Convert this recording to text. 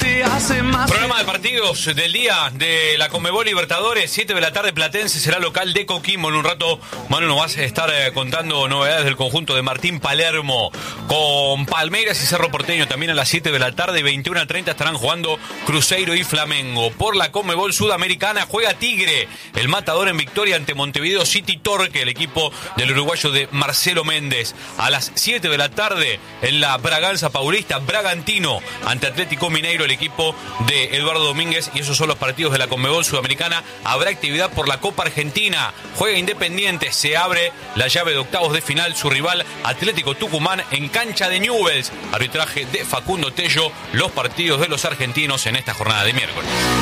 te hace más. Programa de partidos del día de la Conmebol Libertadores, 7 de la tarde. Platense será local de Coquimbo. En un rato, Manu, nos vas a estar contando novedades del conjunto de Martín Palermo con Palmeiras y Cerro Porteño. También a las 7 de la tarde, 21:30 estarán jugando Cruzeiro y Flamengo. Por la Conmebol Sudamericana juega Tigre, el Matador, en victoria ante Montevideo City Torque, el equipo del uruguayo de Marcelo Méndez. A las 7 de la tarde, en la Braganza Paulista, Bragantino ante Atlético Mineiro, el equipo de Eduardo Domínguez. Y esos son los partidos de la Conmebol Sudamericana. Habrá actividad por la Copa Argentina. Juega Independiente, se abre la llave de octavos de final. Su rival Atlético Tucumán en cancha de Newell's. Arbitraje de Facundo Tello. Los partidos de los argentinos en esta jornada de miércoles.